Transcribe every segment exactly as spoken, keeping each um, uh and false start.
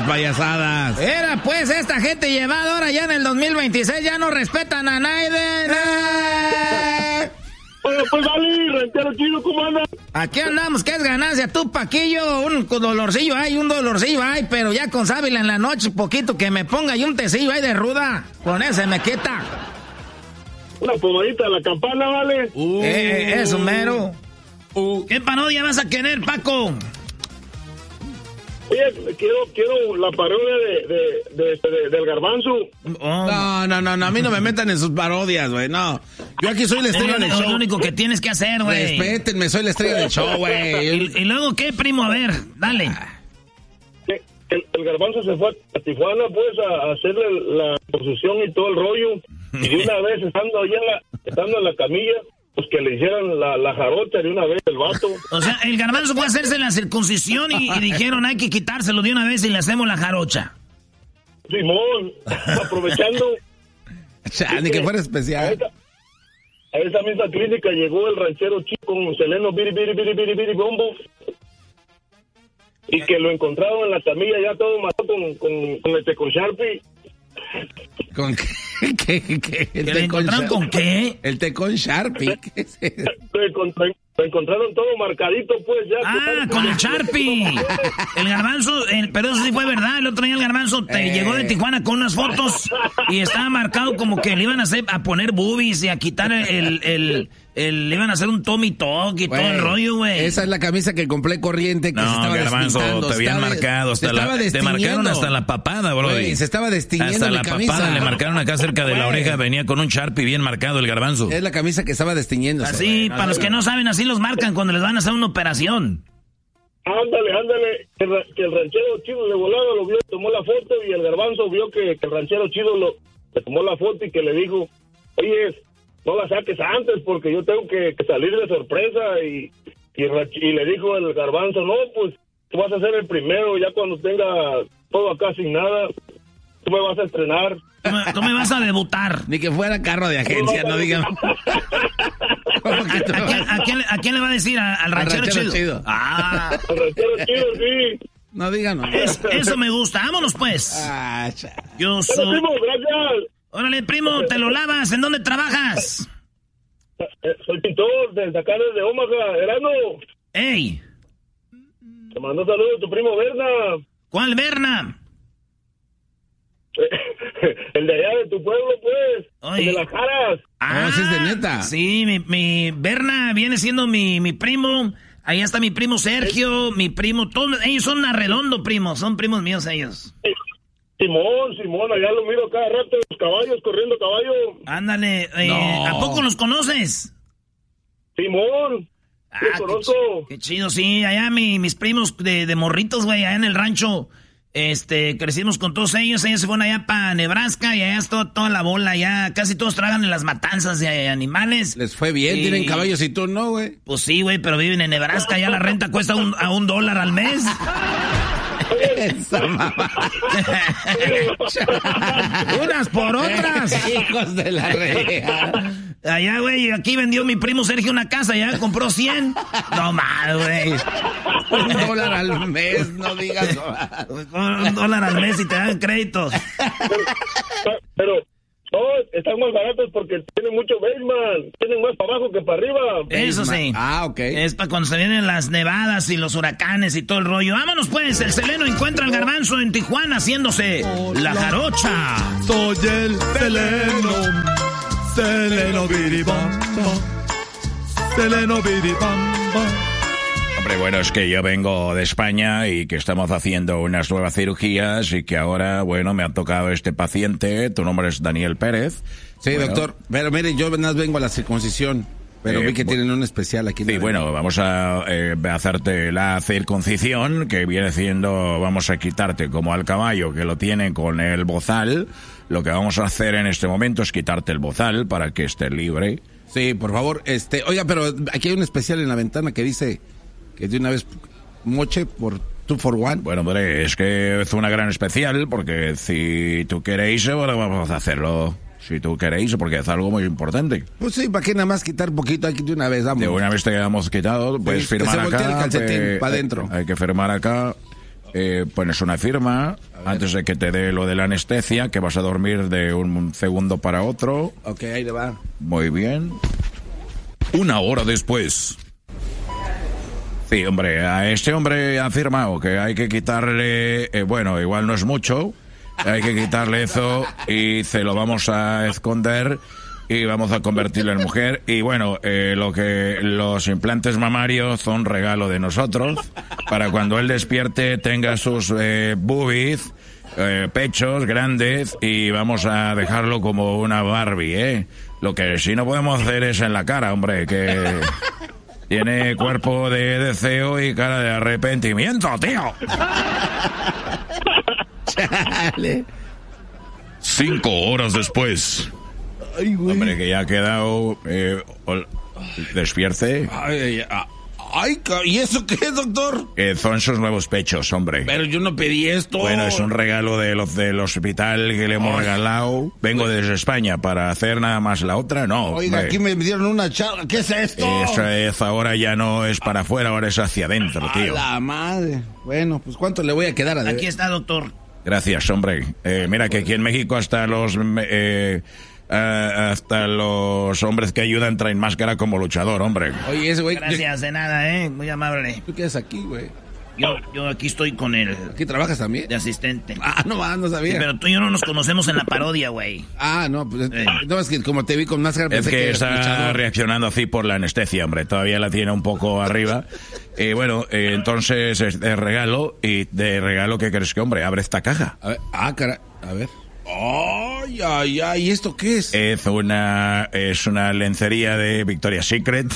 payasadas. Era pues esta gente llevada ahora ya en el dos mil veintiséis, ya no respetan a nadie. Oye, pues dale, ranchero chido, ¿cómo andas? Aquí andamos, que es ganancia, tú Paquillo, un dolorcillo hay, un dolorcillo hay, pero ya con sábila en la noche, poquito que me ponga y un tecillo ahí de ruda, con ese me quita. Una pomadita a la campana, ¿vale? Uh, eh, eso, mero. Uh. ¿Qué parodia vas a querer, Paco? Oye, quiero, quiero la parodia de, de, de, de, del Garbanzo. Oh. No, no, no, no, a mí no me metan en sus parodias, güey, no. Yo aquí soy la estrella del show. Es lo único que tienes que hacer, güey. Respétenme, soy la estrella del show, güey. ¿Y, ¿Y luego qué, primo? A ver, dale. El, el Garbanzo se fue a Tijuana, pues, a, a hacerle la posición y todo el rollo. Y de una vez, estando allá, en la, estando en la camilla, pues que le hicieran la, la jarocha de una vez el vato. O sea, el Garbanzo fue a hacerse la circuncisión y, y dijeron, hay que quitárselo de una vez y le hacemos la jarocha. Simón, aprovechando. Ya, ni que fuera especial. A esa, a esa misma clínica llegó el ranchero chico con Seleno Biri Biri Biri Biri Biri Bombo. Y que lo encontraron en la camilla ya todo matado con, con, con el Tecon Sharpie. ¿Con qué? ¿Qué, qué? ¿El ¿Lo encontraron con qué? El Tecon Sharpie. Lo, encontraron, lo encontraron todo marcadito, pues ya. Ah, con el Sharpie. El Garbanzo, el, pero eso sí fue verdad. El otro día el Garbanzo te eh. llegó de Tijuana con unas fotos y estaba marcado como que le iban a hacer, a poner boobies y a quitar el... el, el El, le iban a hacer un Tommy Talk y wey, todo el rollo, güey. Esa es la camisa que compré corriente que no, se estaba Garbanzo, despintando. te habían estaba, marcado hasta la, te marcaron hasta la papada, bro. Wey, se estaba destiñendo hasta mi la camisa. papada le marcaron acá cerca de la oreja, venía con un Sharpie bien marcado el Garbanzo. Es la camisa que estaba destiñendo. Así, wey, no, para no, los no. que no saben, así los marcan cuando les van a hacer una operación. Ándale, ándale, que, que el ranchero chido de volada lo vio, tomó la foto y el Garbanzo vio que, que el ranchero chido lo, le tomó la foto y que le dijo, oye, no la saques antes porque yo tengo que, que salir de sorpresa y, y, y le dijo el Garbanzo, no, pues tú vas a ser el primero, ya cuando tenga todo acá sin nada, tú me vas a estrenar. Tú me, tú me vas a debutar. Ni que fuera carro de agencia, no, no digan. ¿A, quién, a, quién, ¿A quién le va a decir? ¿Al, al ranchero, ranchero chido? chido? Ah. Al ranchero chido, sí. No digan. No. Es, eso me gusta, vámonos pues. Ah, yo soy... Primo, gracias. Órale, primo, te lo lavas. ¿En dónde trabajas? Soy pintor, desde acá, desde Omaha, Erano. ¡Ey! Te mando saludos a tu primo Berna. ¿Cuál Berna? El de allá de tu pueblo, pues. Oye. El de las Jaras. Ah, ese es de neta. Sí, mi, mi Berna viene siendo mi, mi primo. Ahí está mi primo Sergio, mi primo, todos, ellos son arredondo, primo, son primos míos ellos. Simón, Simón, allá lo miro cada rato, los caballos, corriendo caballo. Ándale, eh, no. ¿A poco los conoces? Simón, ah, los conozco. Qué, ch- qué chido, sí, allá mi, mis primos de, de morritos, güey, allá en el rancho, este, crecimos con todos ellos, ellos se fueron allá para Nebraska y allá es todo, toda la bola, allá casi todos trabajan en las matanzas de animales. Les fue bien, y, tienen caballos y tú no, güey. Pues sí, güey, pero viven en Nebraska, allá la renta cuesta un, a un dólar al mes. Esa mamá. Unas por otras. Hijos de la rea. Allá, güey, aquí vendió mi primo Sergio una casa, ya compró cien. No mal, güey. Un dólar al mes, no digas. Un dólar al mes y te dan créditos. Pero, pero no, están más baratos porque tienen mucho basement. Tienen más para abajo que para arriba. Eso sí. Ah, ok. Es para cuando se vienen las nevadas y los huracanes y todo el rollo. Vámonos pues, el Seleno encuentra al Garbanzo en Tijuana haciéndose Hola. La jarocha. Soy el Seleno. Seleno biribamba. Seleno biribamba. Hombre, bueno, es que yo vengo de España y que estamos haciendo unas nuevas cirugías y que ahora, bueno, me ha tocado este paciente. Tu nombre es Daniel Pérez. Sí, bueno. doctor. Pero mire, yo apenas vengo a la circuncisión. Pero eh, vi que tienen un especial aquí. Sí, bueno, vamos a eh, hacerte la circuncisión, que viene siendo, vamos a quitarte como al caballo, que lo tiene con el bozal. Lo que vamos a hacer en este momento es quitarte el bozal para que esté libre. Sí, por favor. este Oiga, pero aquí hay un especial en la ventana que dice que de una vez moche por two for one. Bueno, hombre, es que es una gran especial, porque si tú queréis, bueno, vamos a hacerlo. Si tú queréis, porque es algo muy importante. Pues sí, ¿para qué nada más quitar poquito aquí de una vez? Vamos. De una vez te hemos quitado, puedes sí, firmar que se acá. El calcetín eh, para adentro. Hay, hay que firmar acá. Eh, pones una firma. antes de que te dé lo de la anestesia, que vas a dormir de un segundo para otro. Ok, ahí le va. Muy bien. Una hora después. Sí, hombre, a este hombre ha afirmado que hay que quitarle, eh, bueno, igual no es mucho, hay que quitarle eso y se lo vamos a esconder y vamos a convertirlo en mujer. Y bueno, eh, lo que los implantes mamarios son regalo de nosotros, para cuando él despierte tenga sus eh, boobies, eh, pechos grandes, y vamos a dejarlo como una Barbie, ¿eh? Lo que sí no podemos hacer es en la cara, hombre, que... Tiene cuerpo de deseo y cara de arrepentimiento, tío. Chale. Cinco horas después. Ay, güey. Hombre, que ya ha quedado... Eh, ol- despierte. Ay, ay, ay. Ay, ¿y eso qué es, doctor? Eh, son sus nuevos pechos, hombre. Pero yo no pedí esto. Bueno, es un regalo de los del hospital que le hemos Ay. regalado. Vengo desde España para hacer nada más la otra, no. Oiga, hombre. aquí me dieron una charla. ¿Qué es esto? Eso es, ahora ya no es para afuera, ahora es hacia adentro, A tío. la madre. Bueno, pues ¿cuánto le voy a quedar a deber? Aquí está, doctor. Gracias, hombre. Eh, mira que aquí en México hasta los eh, eh, hasta los hombres que ayudan traen máscara como luchador, hombre. Oye, ese güey... Gracias, de nada, ¿eh? Muy amable. ¿Tú qué haces aquí, güey? Yo, yo aquí estoy con el ¿Aquí trabajas también? de asistente. Ah, no, ah, no sabía. Sí, pero tú y yo no nos conocemos en la parodia, güey. Ah, no, pues Sí. no, es que como te vi con máscara Es pensé que eras está luchador. reaccionando así por la anestesia, hombre. Todavía la tiene un poco arriba. Y bueno, eh, entonces es de regalo. Y de regalo, ¿qué crees que, hombre? Abre esta caja. A ver, ah, cara, a ver. Ay, ay, ay, ¿y esto qué es? Es una, es una lencería de Victoria's Secret.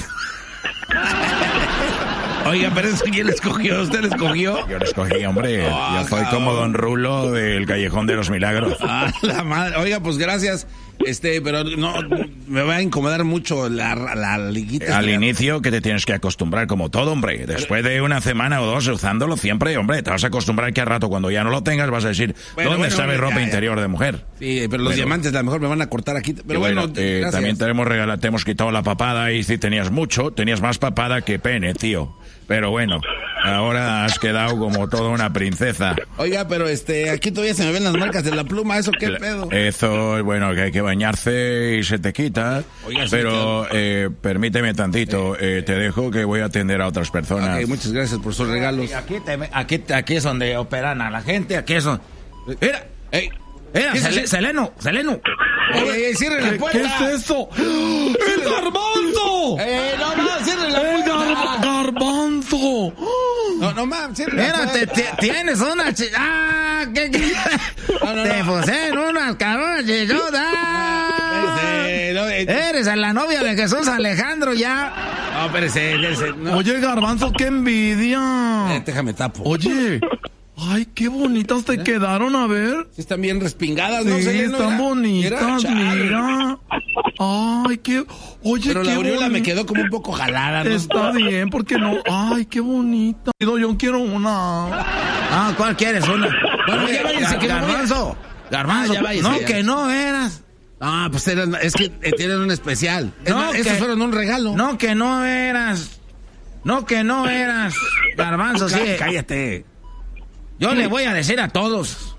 Oiga, pero eso quién le escogió, ¿usted le escogió? Yo lo escogí, hombre. Ah, Yo soy cabrón. como Don Rulo del Callejón de los Milagros. Ah, la madre. Oiga, pues gracias. Este, pero no, me va a incomodar mucho la, la liguita. Al inicio que te tienes que acostumbrar como todo, hombre. Después de una semana o dos usándolo siempre, hombre, te vas a acostumbrar que al rato cuando ya no lo tengas vas a decir, Bueno, ¿dónde bueno, está mi ya, ropa ya. interior de mujer? Sí, pero los Bueno. diamantes a lo mejor me van a cortar aquí. Pero Y bueno, eh, gracias. también te hemos regalado, te hemos quitado la papada y si tenías mucho, tenías más papada que pene, tío. Pero bueno, ahora has quedado como toda una princesa. Oiga, pero este, aquí todavía se me ven las marcas de la pluma, ¿eso qué pedo? Eso, bueno, que hay que bañarse y se te quita. Oiga, sí, pero eh, permíteme tantito, eh, te dejo que voy a atender a otras personas. Ok, muchas gracias por sus regalos. Aquí, te, aquí, aquí es donde operan a la gente, aquí es donde... Mira, Ey, mira, ¿qué es Sele- eso? Seleno, Seleno. ey, ey, cierren la ¿Qué, puerta. ¿Qué es eso? ¡El garbanzo! ¡Eh, no más, cierren la ¡El puerta! gar- garbanzo! No, no más, cierren la Mira, te, puerta. te- tienes una chi... ¡Ah! ¿Qué, qué? No, no, Te no. pusieron unas cabronas chichotas. Espérese, no, eh, Eres la novia de Jesús Alejandro ya. no, espérese, espérese, no. Oye, garbanzo, qué envidia. Eh, déjame tapo. Oye, ay, qué bonitas te quedaron, a ver. Sí, están bien respingadas, ¿no? Sí, Seleno? están Mira, bonitas, chale. mira. Ay, qué... Oye, Pero qué la aureola me boni- quedó como un poco jalada, ¿no? Está bien, porque no... Ay, qué bonita. Yo quiero una. Ah, ¿cuál quieres? Una. Bueno, Oye, ya váyanse, que me voy a- Garbanzo. Garbanzo. Ah, ya váyanse, no, ya. que no eras. Ah, pues eran, es que eh, tienen un especial. Es No, más, que- estos fueron un regalo. No, que no eras. No, que no eras. Garbanzo, sí. Cá- Cállate. Yo le voy a decir a todos.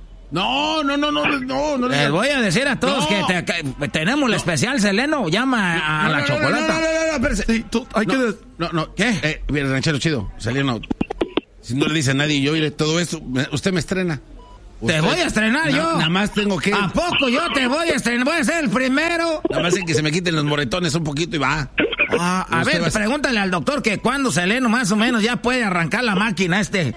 No, no, no, no, no, no. Les no. voy a decir a todos No. que, te- que tenemos el especial Seleno. Llama a, a No, la no, chocolata. No, no, no, no, no, espérese. Sí, tú, hay no, que... des- no, no, ¿qué? Eh, mira, ranchero chido, Seleno. Si no le dice a nadie, yo iré todo eso, me- usted me estrena. Te Usted- voy a estrenar Na- yo. Nada más tengo que... ¿A poco yo te voy a estrenar? Voy a ser el primero. Nada más hay que se me quiten los moretones un poquito y va. Ah, a Usted ver, va a- pregúntale al doctor que cuando Seleno más o menos ya puede arrancar la máquina este.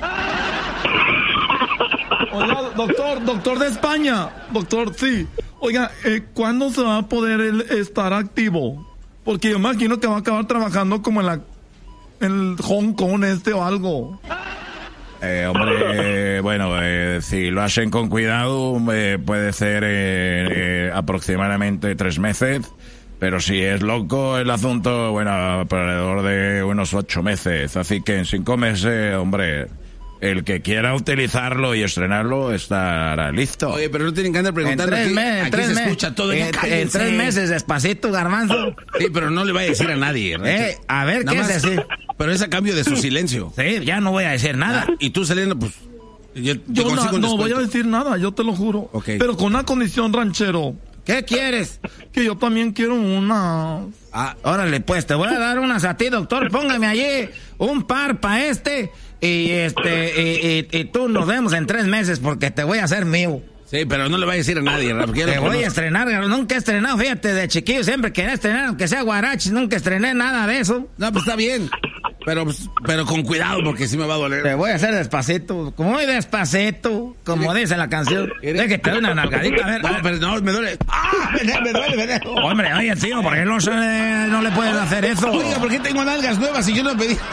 Oiga, doctor, doctor de España. Doctor, sí. Oiga, eh, ¿cuándo se va a poder él estar activo? Porque yo imagino que va a acabar trabajando como en la... En el Hong Kong este o algo. Eh, hombre, eh, bueno, eh, si lo hacen con cuidado, eh, puede ser eh, eh, aproximadamente tres meses. Pero si es loco el asunto, bueno, alrededor de unos ocho meses. Así que en cinco meses, hombre, el que quiera utilizarlo y estrenarlo estará listo. Oye, pero no tienen que andar En preguntando tres aquí. meses, Aquí tres se meses. escucha todo. En, Ya en cállense. tres meses, despacito, Garbanzo. Sí, pero no le vaya a decir a nadie. ranchero. Eh, a ver, Nada ¿qué más- es decir? Pero es a cambio de su silencio. Sí, ya no voy a decir nada. Y tú, Seleno, pues... Yo, yo na, no voy a decir nada, yo te lo juro. Okay. Pero con una condición, ranchero. ¿Qué quieres? Que yo también quiero una. Ah, órale, pues te voy a dar unas a ti, doctor. Póngame allí un par para este. Y este, y, y, y tú nos vemos en tres meses porque te voy a hacer mío. Sí, pero no le voy a decir a nadie, ¿verdad? Porque te voy a estrenar, nunca he estrenado, fíjate, de chiquillo siempre quería estrenar, aunque sea guarachi, nunca estrené nada de eso. No, pues está bien, pero, pero con cuidado porque sí me va a doler. Te voy a hacer despacito, muy despacito, como ¿Eres? dice la canción. Deja que te doy una nalgadita, a ver. No, pero no, me duele. ¡Ah! Me, me duele, me duele. Hombre, oye, tío, ¿por qué no, se, no le puedes hacer eso? Oiga, ¿por qué tengo nalgas nuevas y yo no pedí?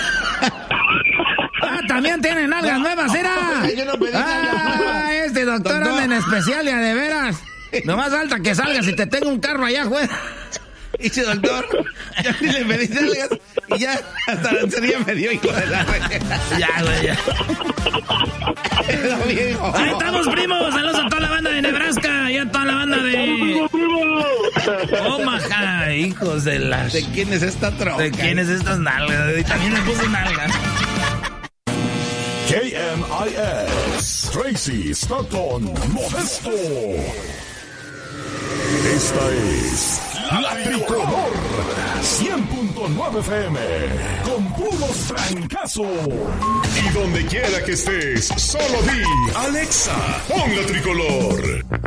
Ah, también tiene nalgas no. nuevas, ¿era? Yo no pedí ah, este doctor, doctor anda en especial y a de veras. No más falta que salgas y te tengo un carro allá, güey. Dice doctor, ya ni le pedí nalgas y ya hasta la lancería me dio, hijo de la re. Ya, güey, ya. Ahí estamos, primos. Saludos a toda la banda de Nebraska y a toda la banda de Omaha, hijos de las... ¿De quién es esta troca? ¿De quién es estas nalgas? Y también le puse nalgas. K M I S, Tracy, Stockton, Modesto. Esta es La Tricolor, cien punto nueve F M, con puros francazos. Y donde quiera que estés, solo di, Alexa, pon La Tricolor.